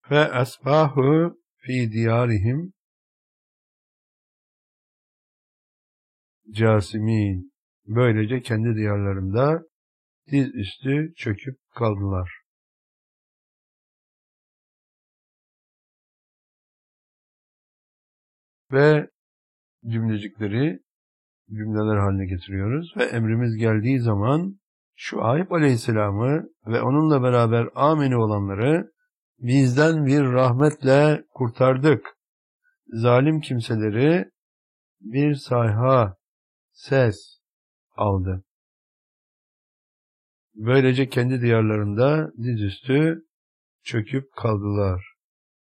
Fe asbahu fi diyarihim casimin. Böylece kendi diyarlarında dizüstü çöküp kaldılar. Ve cümleler haline getiriyoruz. Ve emrimiz geldiği zaman Şuayb Aleyhisselam'ı ve onunla beraber amini olanları bizden bir rahmetle kurtardık. Zalim kimseleri bir sayha, ses aldı. Böylece kendi diyarlarında dizüstü çöküp kaldılar.